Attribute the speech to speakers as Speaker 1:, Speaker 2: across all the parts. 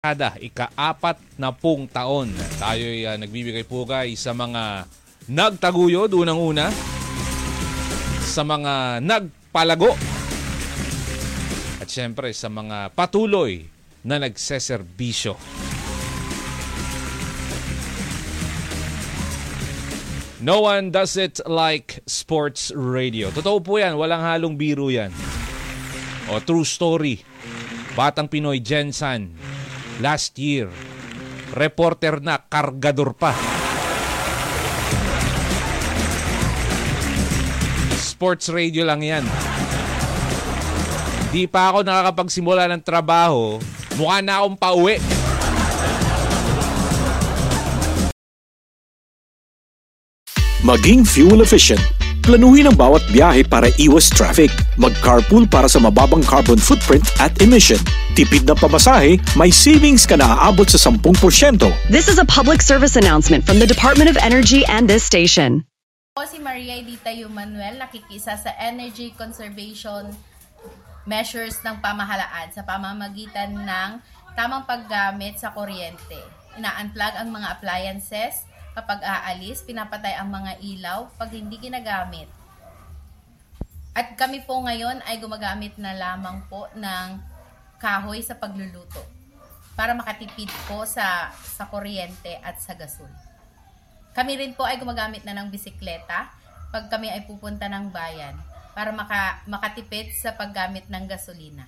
Speaker 1: Kada ika-4 na pong taon. Tayo'y nagbibigay pugay sa mga nagtaguyod unang-una, sa mga nagpalago, at syempre sa mga patuloy na nagseserbisyo. No one does it like sports radio. Totoo po yan, walang halong biro yan. O true story. Batang Pinoy Jensan, last year, reporter na, kargador pa. Sports radio lang yan. Di pa ako nakakapagsimula ng trabaho, mukha na akong pauwi.
Speaker 2: Maging fuel efficient. Planuhin ang bawat biyahe para iwas traffic. Mag-carpool para sa mababang carbon footprint at emission. Tipid na pamasahe, may savings ka na aabot sa 10%.
Speaker 3: This is a public service announcement from the Department of Energy and this station.
Speaker 4: Ako si Maria Edita Manuel, nakikisa sa energy conservation measures ng pamahalaan sa pamamagitan ng tamang paggamit sa kuryente. Ina-unplug ang mga appliances. Kapag aalis, pinapatay ang mga ilaw pag hindi ginagamit. At kami po ngayon ay gumagamit na lamang po ng kahoy sa pagluluto para makatipid po sa kuryente at sa gasol. Kami rin po ay gumagamit na ng bisikleta pag kami ay pupunta ng bayan para makatipid sa paggamit ng gasolina.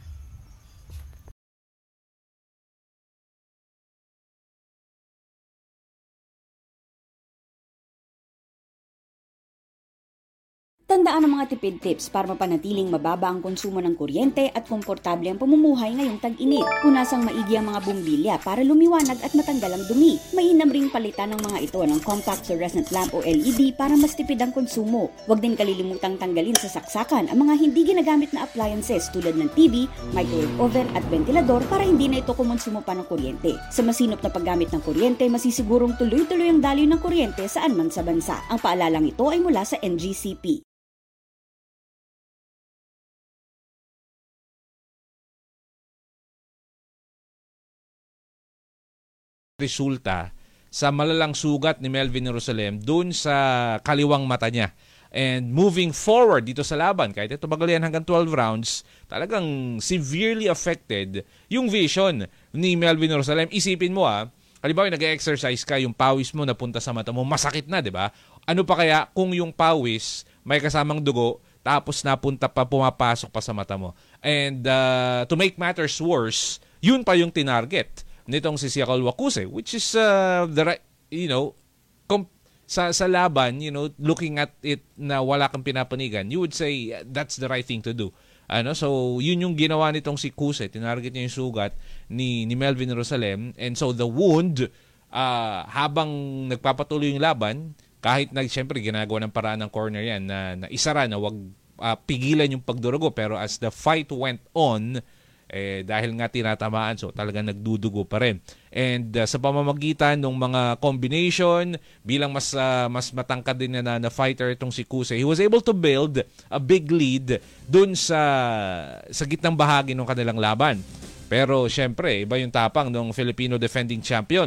Speaker 5: Tandaan ang mga tipid tips para mapanatiling mababa ang konsumo ng kuryente at komportable ang pamumuhay ngayong tag-init. Punasang maigi ang mga bumbilya para lumiwanag at matanggal ang dumi. Mainam ring palitan ng mga ito ng compact fluorescent lamp o LED para mas tipid ang konsumo. Huwag din kalilimutang tanggalin sa saksakan ang mga hindi ginagamit na appliances tulad ng TV, microwave oven at ventilador para hindi na ito kumonsumo pa ng kuryente. Sa masinop na paggamit ng kuryente, masisigurong tuloy-tuloy ang daloy ng kuryente saan man sa bansa. Ang paalalang ito ay mula sa NGCP.
Speaker 1: Resulta sa malalang sugat ni Melvin Jerusalem dun sa kaliwang mata niya. And moving forward dito sa laban, kahit ito bagalian hanggang 12 rounds, talagang severely affected yung vision ni Melvin Jerusalem. Isipin mo halimbawa nag-exercise ka, yung pawis mo napunta sa mata mo, masakit na, di ba? Ano pa kaya kung yung pawis may kasamang dugo, tapos napunta pa, pumapasok pa sa mata mo. And to make matters worse, yun pa yung tinarget nitong si Siakol Wakuse, which is the right, sa laban, looking at it na wala kang pinapanigan, you would say that's the right thing to do. So yun yung ginawa nitong si Kuse, tinarget niya yung sugat ni Melvin Jerusalem, and so the wound habang nagpapatuloy yung laban, kahit siyempre ginagawa ng paraan ng corner yan na isara na wag pigilan yung pagdurugo, pero as the fight went on, dahil nga tinatamaan, so talagang nagdudugo pa rin. And sa pamamagitan ng mga combination, bilang mas matangkad din na fighter itong si Kuse, he was able to build a big lead dun sa gitnang bahagi ng kanilang laban. Pero syempre, iba yung tapang ng Filipino defending champion.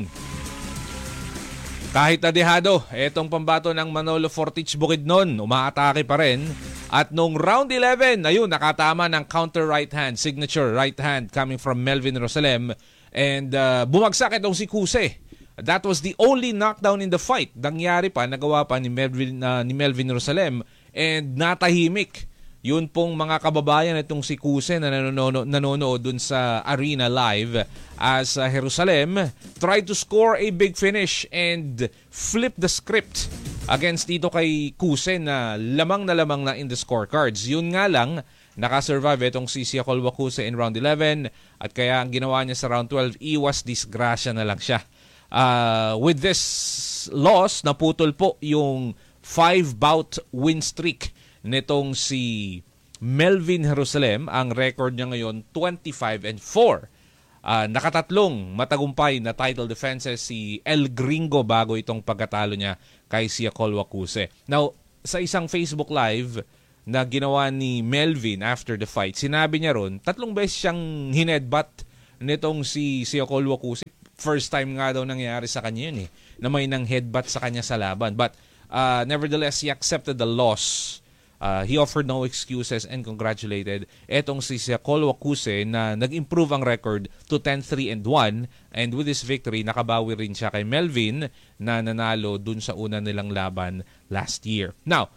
Speaker 1: Kahit nadehado, etong pambato ng Manolo Fortich Bukidnon, umaatake pa rin. At nung round 11, ayun, nakatama ng counter right hand, signature right hand coming from Melvin Jerusalem. And bumagsak itong si Kuse. That was the only knockdown in the fight. Nangyari pa, nagawa pa ni Melvin Jerusalem. And natahimik yun pong mga kababayan itong si Kuse na nanonood dun sa arena live as Jerusalem tried to score a big finish and flip the script against dito kay Kuse na lamang na in the scorecards. Yun nga lang, nakasurvive itong si Siakol Wakuse in round 11 at kaya ang ginawa niya sa round 12, iwas disgrasya na lang siya. With this loss, naputol po yung 5-bout win streak nitong si Melvin Jerusalem. Ang record niya ngayon 25-4. Nakatatlong matagumpay na title defenses si El Gringo bago itong pagkatalo niya kay Siakol Wakuse. Now, sa isang Facebook Live na ginawa ni Melvin after the fight, sinabi niya ron, 3 beses siyang hinedbat nitong si Siokol Wakusi. First time nga daw nangyari sa kanya yun na may nang headbutt sa kanya sa laban. But nevertheless, he accepted the loss. He offered no excuses and congratulated etong si Siokol Wakusi na nag-improve ang record to 10-3-1, and with this victory, nakabawi rin siya kay Melvin na nanalo dun sa una nilang laban last year. Now,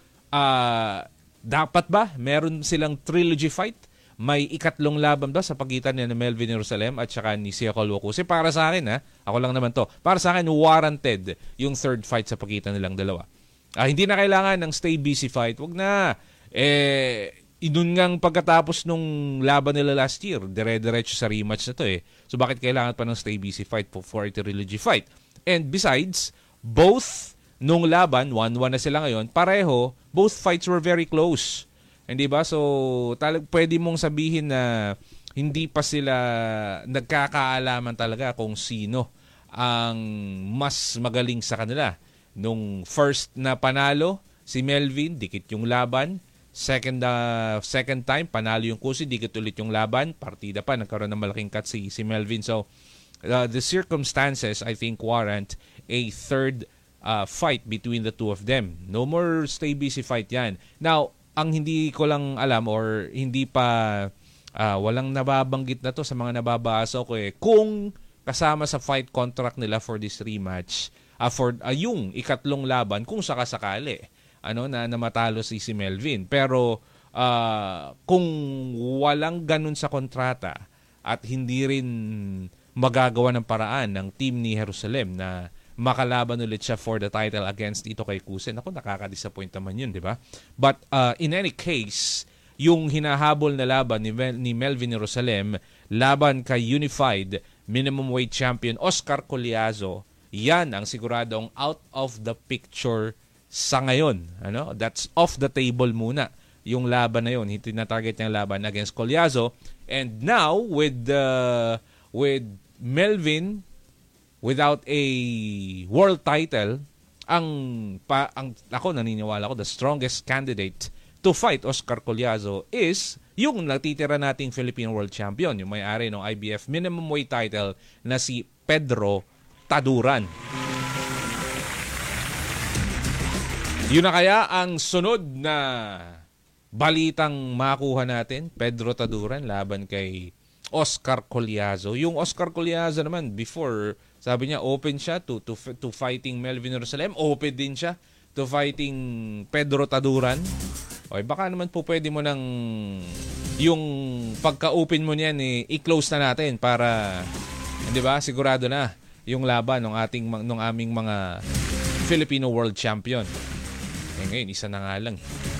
Speaker 1: dapat ba meron silang trilogy fight? May ikatlong laban ba sa pagitan ni Melvin Jerusalem at saka ni Siokol Wakusi? Para sa akin, ako lang naman to. Para sa akin, warranted yung third fight sa pagitan nilang dalawa. Hindi na kailangan ng stay busy fight. Wag na. Inun ngang pagkatapos nung laban nila last year, dire-diretso sa rematch na to . So bakit kailangan pa ng stay busy fight for a trilogy fight? And besides, both nung laban, 1-1 na sila ngayon, pareho, both fights were very close. Hindi ba? So, pwede mong sabihin na hindi pa sila nagkakaalaman talaga kung sino ang mas magaling sa kanila. Nung first na panalo, si Melvin, dikit yung laban. Second time, panalo yung Kusi, dikit ulit yung laban. Partida pa, nagkaroon ng malaking cut si Melvin. So, the circumstances, I think, warrant a third fight between the two of them. No more stay busy fight yan. Now, ang hindi ko lang alam or hindi pa walang nababanggit na to sa mga nababasa ko kung kasama sa fight contract nila for this rematch for yung ikatlong laban kung sakasakali na namatalo si Melvin. Pero kung walang ganun sa kontrata at hindi rin magagawa ng paraan ng team ni Jerusalem na makalaban ulit siya for the title against ito kay Kusen. Ako, nakaka-disappoint naman yun, di ba? But in any case, yung hinahabol na laban ni Melvin Jerusalem, laban kay Unified Minimum Weight Champion Oscar Collazo, yan ang siguradong out of the picture sa ngayon. That's off the table muna. Yung laban na yun, tinatarget niyang laban against Collazo. And now, with Melvin without a world title, ako naniniwala ko, the strongest candidate to fight Oscar Collazo is yung natitira nating Philippine World Champion, yung may-ari ng IBF minimum weight title na si Pedro Taduran. Yun na kaya ang sunod na balitang makuha natin, Pedro Taduran laban kay Oscar Collazo. Yung Oscar Collazo naman, before, sabi niya open siya to fighting Melvin Jerusalem, open din siya to fighting Pedro Taduran. Okay, baka naman po pwede mo nang yung pagka-open mo niyan i-close na natin para, hindi ba, sigurado na yung laban ng aming mga Filipino World Champion. Ngayon, isa na nga lang.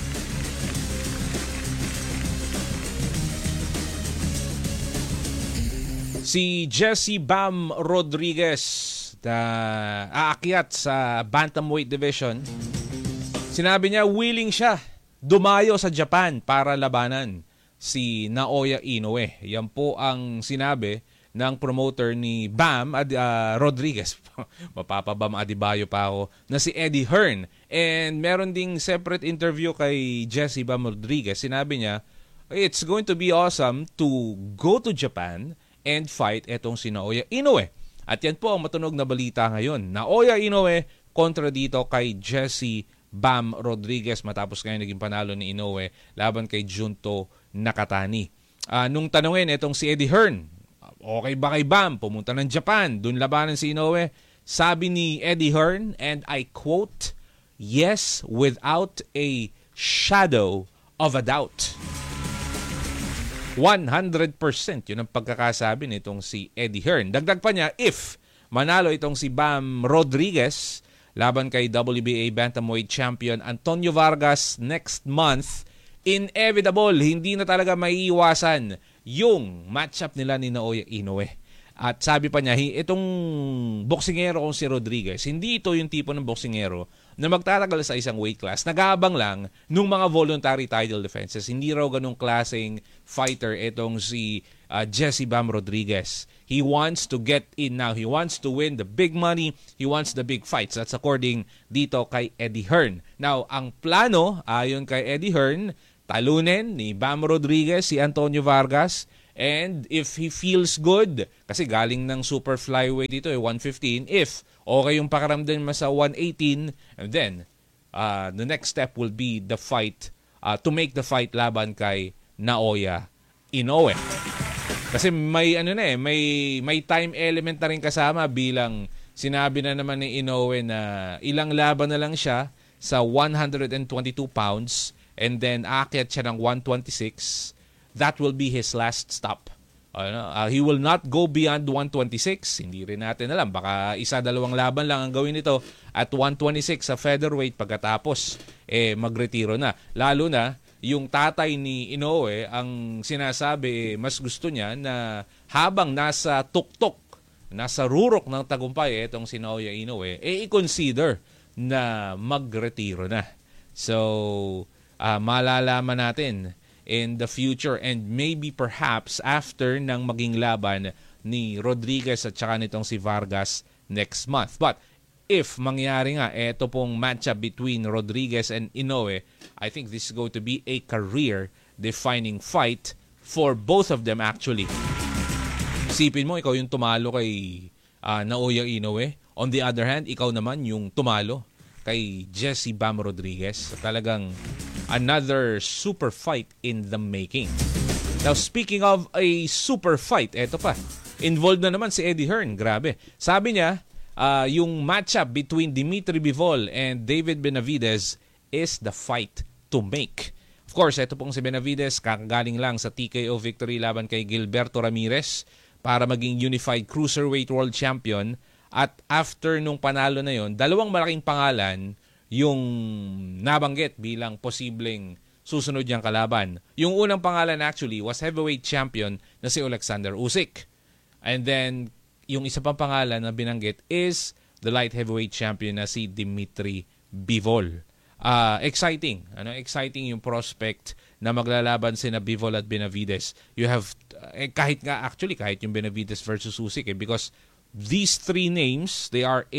Speaker 1: Si Jesse Bam Rodriguez aakyat sa bantamweight division. Sinabi niya willing siya dumayo sa Japan para labanan si Naoya Inoue. Yan po ang sinabi ng promoter ni Bam Rodriguez. Mapapabam Adebayo pa ako, na si Eddie Hearn. And meron ding separate interview kay Jesse Bam Rodriguez. Sinabi niya, it's going to be awesome to go to Japan and fight etong si Naoya Inoue. At yan po ang matunog na balita ngayon. Naoya Inoue kontra dito kay Jesse Bam Rodriguez matapos ngayon naging panalo ni Inoue laban kay Junto Nakatani. Nung tanungin etong si Eddie Hearn, okay ba kay Bam pumunta ng Japan, dun labanan si Inoue? Sabi ni Eddie Hearn, and I quote, "Yes, without a shadow of a doubt." 100% yun ang pagkakasabi nitong si Eddie Hearn. Dagdag pa niya, if manalo itong si Bam Rodriguez laban kay WBA Bantamweight Champion Antonio Vargas next month, inevitable, hindi na talaga maiiwasan yung matchup nila ni Naoya Inoue. At sabi pa niya, itong boksingero kong si Rodriguez, hindi ito yung tipo ng boksingero na magtatagal sa isang weight class. Nag-aabang lang nung mga voluntary title defenses. Hindi raw ganung klaseng fighter itong si Jesse Bam Rodriguez. He wants to get in now. He wants to win the big money. He wants the big fights. That's according dito kay Eddie Hearn. Now, ang plano, ayon kay Eddie Hearn, talunin ni Bam Rodriguez si Antonio Vargas And if he feels good, kasi galing ng super flyweight dito 115, if okay yung pakaramdam mo sa 118, and then the next step will be the fight, to make the fight laban kay Naoya Inoue. Kasi may may time element na rin kasama bilang sinabi na naman ni Inoue na ilang laban na lang siya sa 122 pounds and then aakyat siya ng 126. That will be his last stop. He will not go beyond 126. Hindi rin natin alam. Baka 1-2 laban lang ang gawin nito at 126 sa featherweight pagkatapos magretiro na. Lalo na yung tatay ni Inoue ang sinasabi mas gusto niya na habang nasa tuktok, nasa rurok ng tagumpay itong si Naoya Inoue, i-consider na magretiro na. So, malalaman natin in the future and maybe perhaps after ng maging laban ni Rodriguez at saka nitong si Vargas next month. But if mangyari nga ito pong matchup between Rodriguez and Inoue, I think this is going to be a career-defining fight for both of them actually. Isipin mo, ikaw yung tumalo kay Naoya Inoue. On the other hand, ikaw naman yung tumalo kay Jesse Bam Rodriguez. Talagang another super fight in the making. Now, speaking of a super fight, eto pa. Involved na naman si Eddie Hearn. Grabe. Sabi niya, yung matchup between Dimitri Bivol and David Benavidez is the fight to make. Of course, eto pong si Benavidez, kakagaling lang sa TKO victory laban kay Gilberto Ramirez para maging Unified Cruiserweight World Champion. At after nung panalo na yon, dalawang malaking pangalan yung nabanggit bilang posibleng susunod niyang kalaban. Yung unang pangalan actually was heavyweight champion na si Alexander Usyk. And then, yung isa pang pangalan na binanggit is the light heavyweight champion na si Dimitri Bivol. Exciting. Exciting yung prospect na maglalaban sina Bivol at Benavidez. You have, kahit yung Benavidez versus Usyk because these three names, they are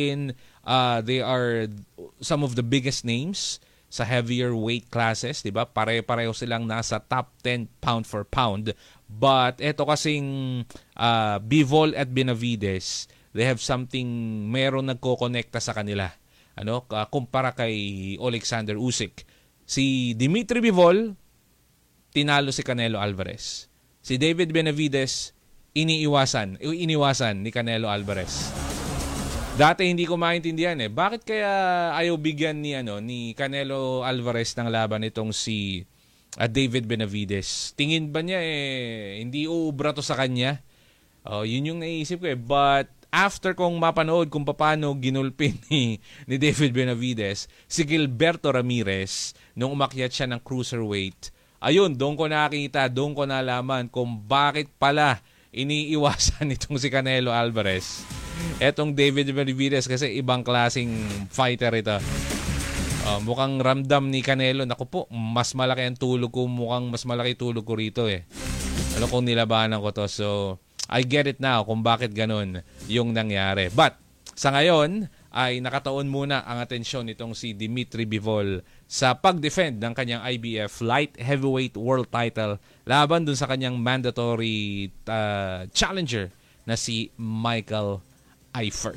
Speaker 1: some of the biggest names sa heavier weight classes, 'di ba? Pare-pareho silang nasa top 10 pound for pound. But eto kasing Bivol at Benavidez, they have something, meron nagko-connecta sa kanila. Kumpara kay Alexander Usyk. Si Dimitri Bivol tinalo si Canelo Alvarez. Si David Benavidez iniwasan ni Canelo Alvarez. Dati hindi ko maintindihan bakit kaya ayaw bigyan ni Canelo Alvarez ng laban itong si David Benavidez. Tingin ba niya hindi uubra to sa kanya? Yun yung naisip ko But after kong mapanood kung paano ginulpin ni David Benavidez si Gilberto Ramirez nung umakyat siya ng cruiserweight, ayun, doon ko nalaman kung bakit pala iniiwasan itong si Canelo Alvarez. Etong David Benavidez kasi ibang klaseng fighter ito. Mukhang ramdam ni Canelo, naku po, mas malaki ang tulog ko, mukhang mas malaki tulog ko rito kung nilabanan ko to. So, I get it now kung bakit ganun yung nangyari. But, sa ngayon, ay nakataon muna ang atensyon nitong si Dimitri Bivol sa pag-defend ng kanyang IBF Light Heavyweight World Title laban dun sa kanyang mandatory challenger na si Michael Eifert.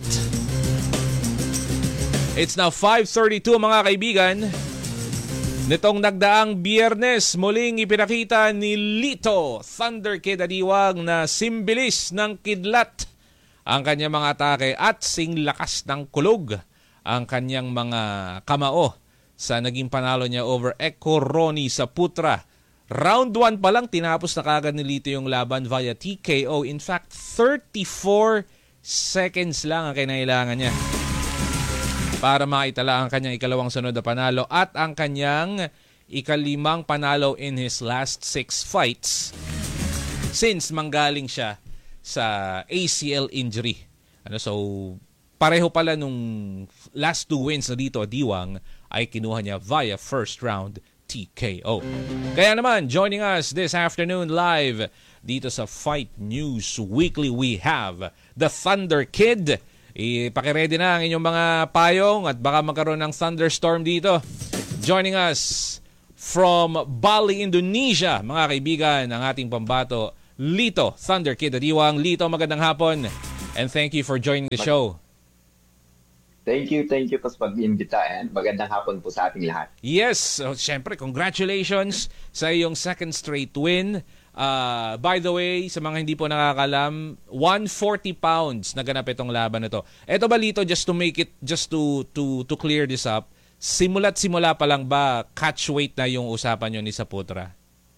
Speaker 1: It's now 5:32 mga kaibigan. Nitong nagdaang Biyernes, muling ipinakita ni Lito Thunder Kid Adiwang na simbilis ng kidlat ang kanyang mga atake at singlakas ng kulog ang kanyang mga kamao sa naging panalo niya over Eko Roni sa Putra. Round 1 pa lang tinapos na kagad ni Lito yung laban via TKO. In fact, 34 seconds lang ang kinailangan niya para maitala ang kanyang ikalawang sunod na panalo at ang kanyang ikalimang panalo in his last 6 fights since manggaling siya sa ACL injury. So, pareho pala nung last 2 wins na dito, Diwang, ay kinuha niya via first round TKO. Kaya naman, joining us this afternoon live dito sa Fight News Weekly, we have the Thunder Kid. Ipakiredy na ang inyong mga payong at baka magkaroon ng thunderstorm dito. Joining us from Bali, Indonesia, mga kaibigan, ang ating pambato Lito Thunder Kid Adiwang. Lito, magandang hapon and thank you for joining the show.
Speaker 6: Thank you po sa pag-imbita and magandang hapon po sa ating lahat.
Speaker 1: Yes, so, syempre congratulations sa iyong second straight win. By the way, sa mga hindi po nakakalam, 140 pounds naganap itong laban na to. Eto ba, Lito, just to clear this up, simula pa lang ba catch weight na yung usapan nyo ni Saputra?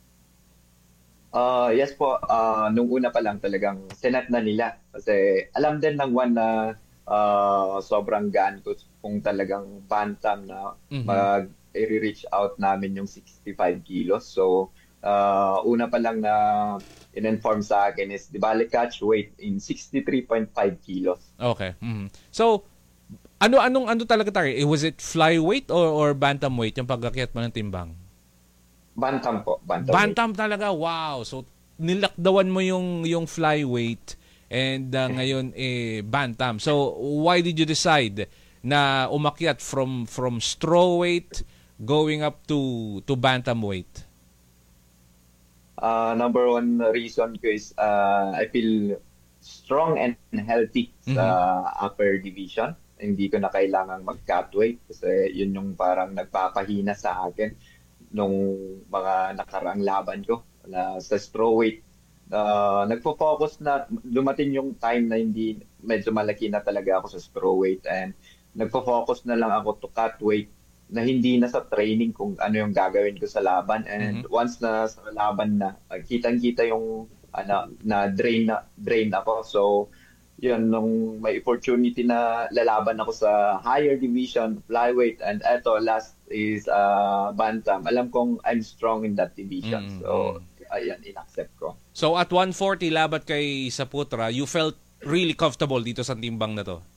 Speaker 6: Yes po, nung una pa lang talagang sinet na nila. Kasi alam din ng one na sobrang gaan ko kung talagang bantam na mag-reach out namin yung 65 kilos. So, una pa lang na in-inform sa akin is di balik catch weight in 63.5 kilos.
Speaker 1: Okay. So, ano talaga tayo? Was it flyweight or bantamweight yung pagkakyat mo ng timbang?
Speaker 6: Bantam po.
Speaker 1: Bantam talaga. Wow. So, nilakdawan mo yung flyweight and ngayon bantam. So, why did you decide na umakyat from strawweight going up to bantamweight?
Speaker 6: Number one reason ko is I feel strong and healthy sa upper division. Hindi ko na kailangang mag-cut weight kasi yun yung parang nagpapahina sa akin nung mga nakaraang laban ko na sa strawweight. Nagpo-focus na dumating yung time na hindi medyo malaki na talaga ako sa strawweight and nagpo-focus na lang ako to cut weight na hindi na sa training kung ano yung gagawin ko sa laban and once na sa laban na kitang-kita yung na drain ako. So yun, nung may opportunity na lalaban ako sa higher division, flyweight, and eto last is bantam. Alam kong I'm strong in that division. So ayan, in-accept ko.
Speaker 1: So at 140 labat kay Saputra, you felt really comfortable dito sa timbang na to?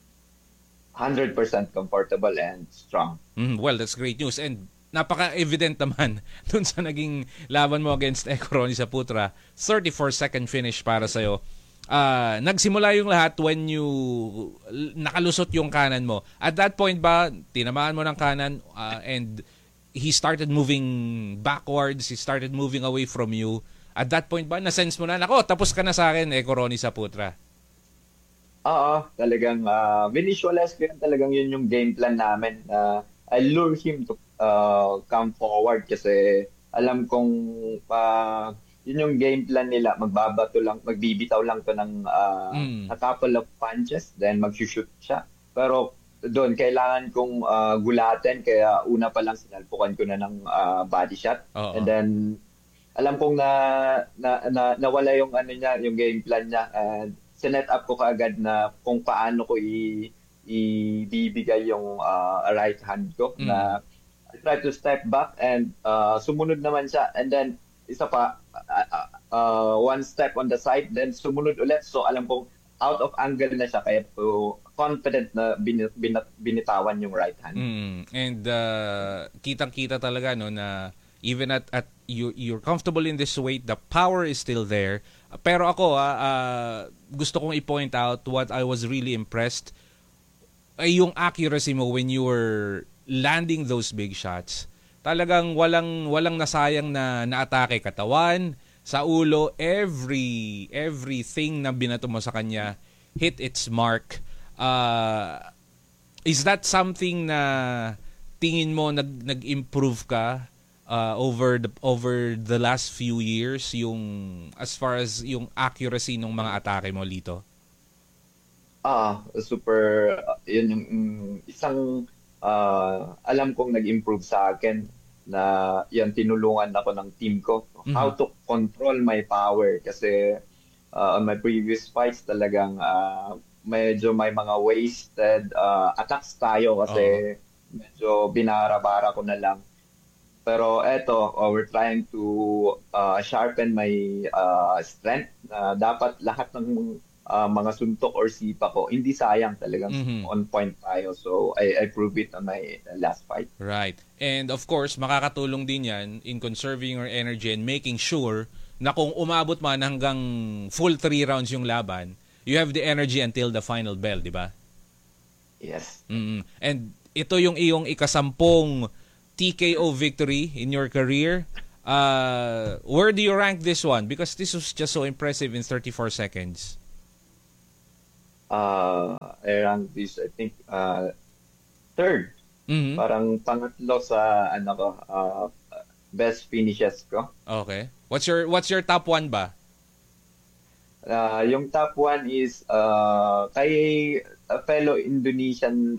Speaker 6: 100% comfortable and strong.
Speaker 1: Well, that's great news. And napaka-evident naman dun sa naging laban mo against Eko Ronnie Saputra. 34-second finish para sa'yo. Nagsimula yung lahat when you nakalusot yung kanan mo. At that point ba, tinamaan mo ng kanan and he started moving backwards, he started moving away from you. At that point ba, na-sense mo na, nako, tapos ka na sa akin, Eko Ronnie Saputra?
Speaker 6: Oo, talagang visualize ko yun, talagang yun yung game plan namin. I lure him to come forward kasi alam kong yun yung game plan nila, magbibitaw lang to ng a couple of punches, then mag-shoot siya. Pero doon, kailangan kong gulatin, kaya una pa lang sinalpukan ko na ng body shot. And then, alam kong nawala yung yung game plan niya. Sinet up ko kaagad na kung paano ko ibibigay yung right hand ko. Na I try to step back and sumunod naman siya. And then, isa pa, one step on the side, then sumunod ulit. So alam kong out of angle na siya, kaya po confident na binitawan yung right hand.
Speaker 1: And kitang-kita talaga no na even at you're comfortable in this weight, the power is still there. Pero ako gusto kong i-point out what I was really impressed ay yung accuracy mo when you were landing those big shots. Talagang walang nasayang na naatake katawan, sa ulo, everything na binato mo sa kanya hit its mark. Is that something na tingin mo nag-improve ka over the last few years, yung as far as yung accuracy ng mga atake mo, Lito?
Speaker 6: Super yun yung isang alam kong nag-improve sa akin na yan, tinulungan ako ng team ko how to control my power kasi on my previous fights talagang medyo may mga wasted attacks tayo kasi medyo binara-bara ko na lang. Pero eto, we're trying to sharpen my strength. Dapat lahat ng mga suntok or sipa ko, hindi sayang, talagang on point tayo. So I proved it on my last fight.
Speaker 1: Right. And of course, makakatulong din yan in conserving your energy and making sure na kung umabot man hanggang full 3 rounds yung laban, you have the energy until the final bell, di ba?
Speaker 6: Yes.
Speaker 1: And ito yung iyong ikasampung TKO victory in your career. Where do you rank this one? Because this was just so impressive in 34 seconds.
Speaker 6: I rank this, I think, third.
Speaker 1: Mhm.
Speaker 6: Parang pangatlo sa best finishes ko.
Speaker 1: Okay. What's your top 1 ba?
Speaker 6: Yung top 1 is kay a fellow Indonesian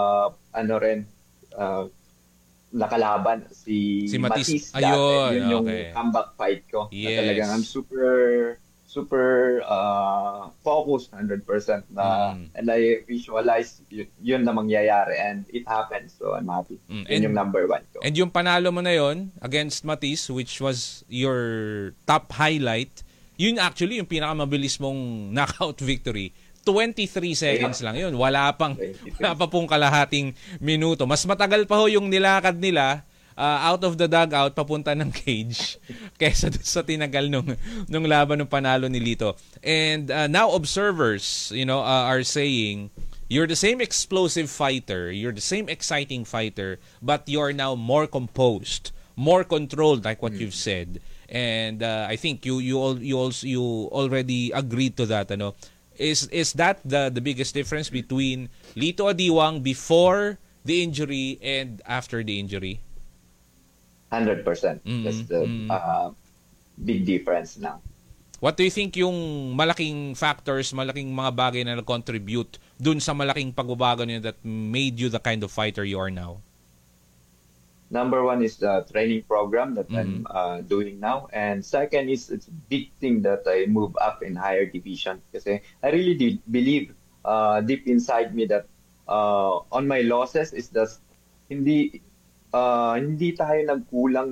Speaker 6: nakalaban si
Speaker 1: Matisse.
Speaker 6: Matisse.
Speaker 1: Ayun,
Speaker 6: Yun yung
Speaker 1: okay.
Speaker 6: comeback fight ko. Na
Speaker 1: Yes.
Speaker 6: talagang I'm super focused 100% na and I visualize yun na mangyayari and it happened, so I'm happy. Yun yung number 1 ko.
Speaker 1: And yung panalo mo na yon against Matisse, which was your top highlight, yun actually yung pinakamabilis mong knockout victory. 23 seconds lang yun. Wala pa pong kalahating minuto. Mas matagal pa ho yung nilakad nila out of the dugout papunta ng cage kaysa sa tinagal nung laban ng panalo ni Lito. And now observers, are saying you're the same explosive fighter, you're the same exciting fighter, but you're now more composed, more controlled, like what you've said. And I think you already agreed to that, Is that the biggest difference between Lito Adiwang before the injury and after the injury?
Speaker 6: 100%. That's the big difference now.
Speaker 1: What do you think yung malaking factors, malaking mga bagay na nag-contribute dun sa malaking pagbabago niyo that made you the kind of fighter you are now?
Speaker 6: Number 1 is the training program that I'm doing now. And second is it's a big thing that I move up in higher division. Kasi I really believe deep inside me that on my losses is just hindi tayo nagkulang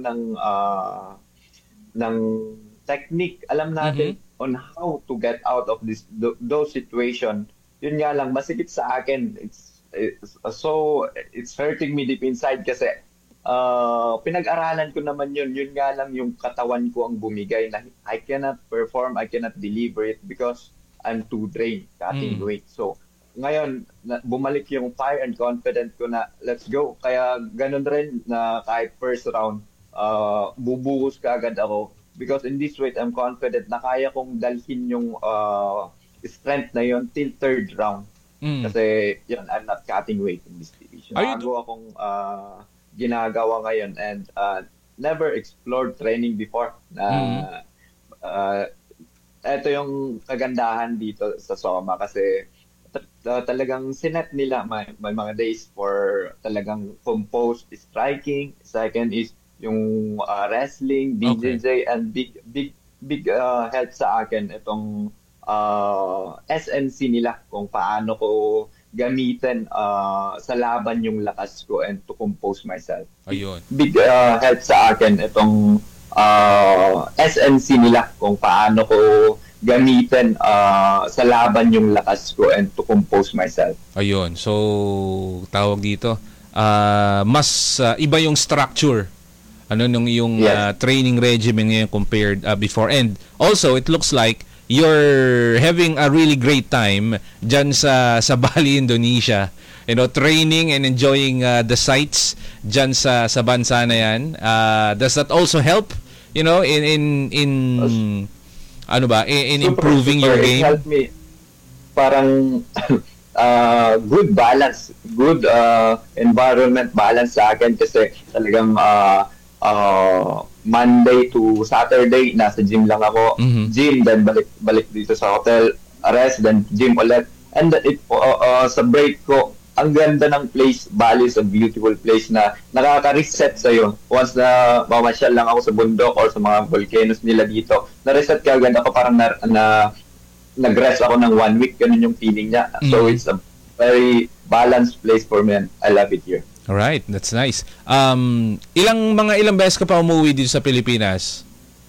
Speaker 6: ng technique. Alam natin on how to get out of those situation. Yun nga lang, masikip sa akin. It's hurting me deep inside kasi pinag-aralan ko naman yun. Yun nga lang yung katawan ko ang bumigay na I cannot perform, I cannot deliver it because I'm too drained, cutting weight. So, ngayon, bumalik yung fire and confident ko na let's go. Kaya ganun rin na kahit first round, bubuhos ka agad ako. Because in this weight, I'm confident na kaya kong dalhin yung strength na yun till third round. Kasi yun, I'm not cutting weight in this division. Bago akong ginagawa ngayon and never explored training before. Ito yung kagandahan dito sa Soma kasi talagang sinet nila may mga days for talagang composed striking. Second is yung wrestling, BJJ, and big help sa akin itong SNC nila kung paano ko gamitin sa laban yung lakas ko and to compose myself.
Speaker 1: Ayun.
Speaker 6: Big help sa akin itong SNC nila kung paano ko gamitin sa laban yung lakas ko and to compose myself.
Speaker 1: Ayun. So, tawag dito, mas iba yung structure nung yung training regimen ngayon compared before. And also, it looks like you're having a really great time dyan sa Bali, Indonesia. Training and enjoying the sights dyan sa bansa na yan. Does that also help, in improving your game?
Speaker 6: It helped me. Parang good balance, good environment balance sa akin kasi talagang Monday to Saturday, nasa gym lang ako. Gym, then balik dito sa hotel, rest, then gym ulit. And sa break ko, ang ganda ng place. Bali is a beautiful place na nakaka-reset sa'yo. Once na mamasyal lang ako sa bundok or sa mga volcanoes nila dito, na-reset ka agad ako, parang nag-rest ako ng 1 week. Ganun yung feeling niya. So it's a very balanced place for me and I love it here.
Speaker 1: Alright, that's nice. Ilang beses ka pa umuwi dito sa Pilipinas?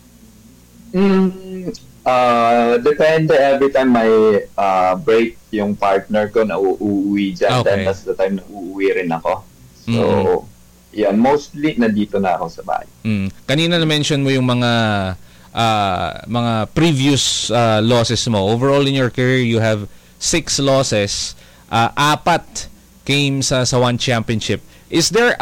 Speaker 6: Depende. Every time may break yung partner ko na uuwi dyan, then that's the time na uuwi rin ako. So, yeah, mostly nandito na ako sa bahay.
Speaker 1: Kanina na-mention mo yung mga previous losses mo. Overall in your career, you have 6 losses. 4 came sa one championship. Is there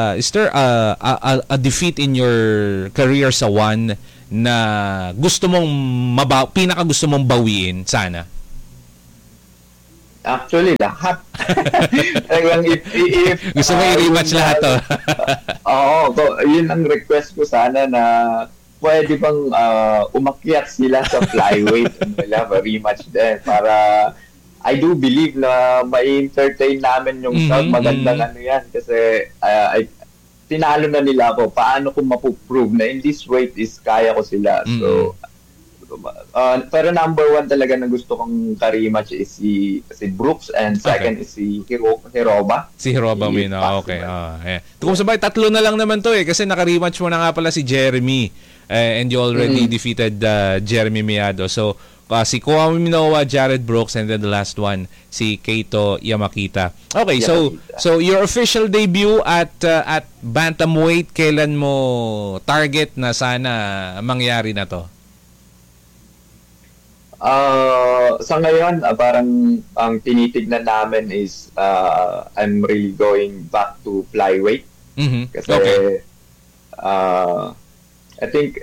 Speaker 1: a defeat in your career sa One na gusto mong pinaka gusto mong bawiin sana?
Speaker 6: Actually, lahat. if
Speaker 1: gusto mo i-rematch lahat to?
Speaker 6: Oo, yun ang request ko sana na pwede bang umakyat sila sa flyweight and we'll have a rematch din para I do believe na mai-entertain namin yung crowd. Magandang ano yan kasi tinalo na nila ako. Paano ko mapuprove na in this weight is kaya ko sila. So, pero number one talaga na gusto kong ka-rematch is si Brooks and second is si Hiroba.
Speaker 1: Si Hiroba win. Okay. Kung sabay, 3 na lang naman to kasi naka-rematch mo na nga pala si Jeremy and you already defeated Jeremy Miado. So, si Koa Minowa, Jared Brooks, and then the last one, si Keito Yamakita. Okay, so your official debut at bantamweight, kailan mo target na sana mangyari na to?
Speaker 6: Sa ngayon, parang ang tinitignan namin is I'm really going back to flyweight. Kasi I think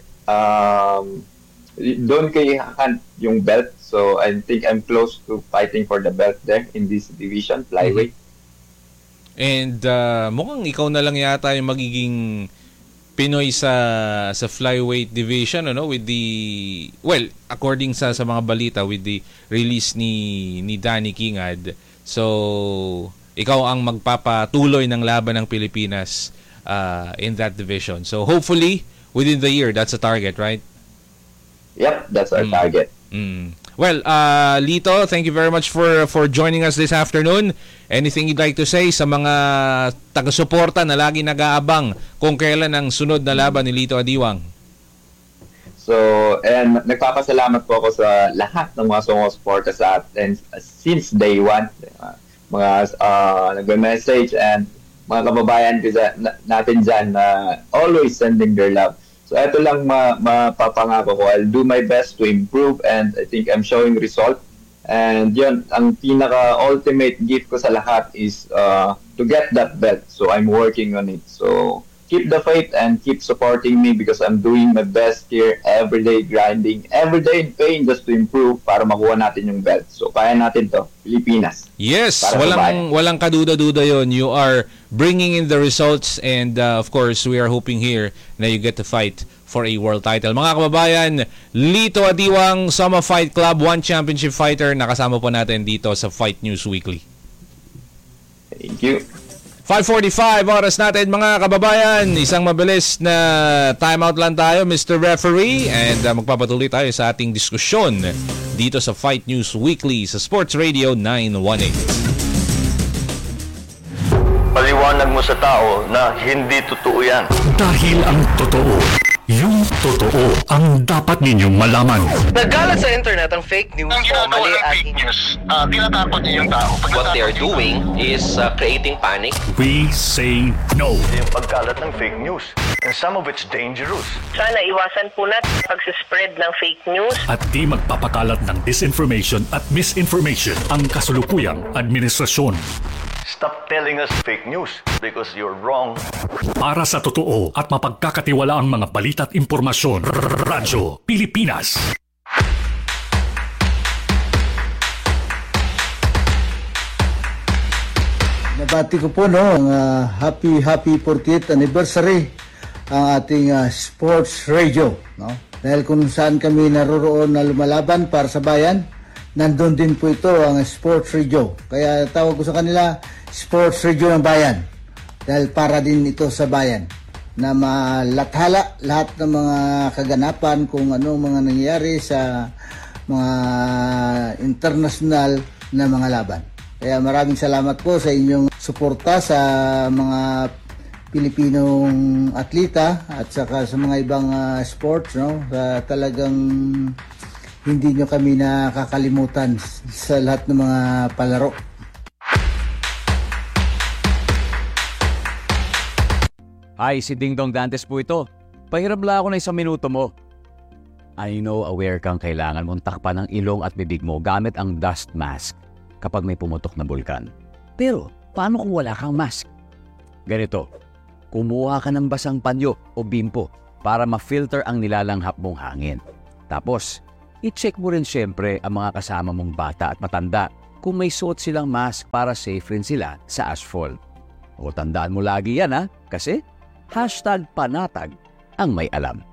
Speaker 6: doon kay Hunt yung belt. So I think I'm close to fighting for the belt there in this division, flyweight.
Speaker 1: And mukhang ikaw na lang yata yung magiging Pinoy sa flyweight division, with the according sa mga balita, with the release ni Danny Kingad. So ikaw ang magpapatuloy ng laban ng Pilipinas in that division. So hopefully within the year, that's a target, right?
Speaker 6: Yep, that's our target.
Speaker 1: Well, Lito, thank you very much for joining us this afternoon. Anything you'd like to say sa mga taga-suporta na lagi nag-aabang kung kailan ang sunod na laban ni Lito Adiwang?
Speaker 6: So, and nagpapasalamat po ako sa lahat ng mga sumusuporta sa atin since day one. Mga nag-message and mga kababayan natin dyan na always sending their love. So ito lang mapapangako ko. I'll do my best to improve and I think I'm showing result. And yun, ang pinaka-ultimate gift ko sa lahat is to get that belt. So I'm working on it. So keep the faith and keep supporting me because I'm doing my best here every day, grinding, every day in pain just to improve para makuha natin yung belt. So kaya natin to, Pilipinas.
Speaker 1: Yes, walang kaduda-duda yon. You are bringing in the results and of course we are hoping here na you get to fight for a world title. Mga kababayan, Lito Adiwang, Soma Fight Club, One Championship Fighter, nakasama po natin dito sa Fight News Weekly.
Speaker 6: Thank you.
Speaker 1: 5:45 oras natin mga kababayan. Isang mabilis na timeout lang tayo, Mr. Referee, and magpapatuloy tayo sa ating diskusyon dito sa Fight News Weekly sa Sports Radio 918.
Speaker 7: Paliwanag mo sa tao na hindi totoo yan.
Speaker 2: Dahil ang totoo, yung totoo ang dapat ninyong malaman.
Speaker 8: Nagkalat sa internet ang fake news
Speaker 7: Ang
Speaker 8: o mali
Speaker 7: ginagawa ng
Speaker 8: at
Speaker 7: fake news, tinatakot niyo yung tao.
Speaker 8: what they are doing is creating panic.
Speaker 2: We say no.
Speaker 7: Yung pagkalat ng fake news. And some of it's dangerous.
Speaker 9: Sana iwasan po natin pag-spread ng fake news.
Speaker 2: At di magpapakalat ng disinformation at misinformation ang kasulukuyang administrasyon.
Speaker 7: Stop telling us fake news because you're wrong.
Speaker 2: Para sa totoo at mapagkakatiwalaang mga balita at impormasyon, Radyo Pilipinas.
Speaker 10: Nabati ko po ang happy 40th anniversary ang ating sports radio, Dahil kung saan kami naroroon na lumalaban para sa bayan, nandun din po ito ang sports radio. Kaya tawag ko sa kanila sports radio ng bayan. Dahil para din ito sa bayan na malathala lahat ng mga kaganapan kung anong mga nangyayari sa mga international na mga laban. Kaya maraming salamat po sa inyong suporta sa mga Pilipinong atleta at saka sa mga ibang sports, talagang hindi nyo kami nakakalimutan sa lahat ng mga palaro.
Speaker 11: Hi, si Ding Dong Dantes po ito. Pahiram lang ako ng 1 minuto mo. I know aware kang kailangan mong takpan ang ilong at bibig mo gamit ang dust mask kapag may pumutok na bulkan. Pero, paano kung wala kang mask? Ganito, kumuha ka ng basang panyo o bimpo para ma-filter ang nilalanghap mong hangin. Tapos, i-check mo rin syempre ang mga kasama mong bata at matanda kung may suot silang mask para safe rin sila sa ashfall. O tandaan mo lagi yan kasi #panatag ang may alam.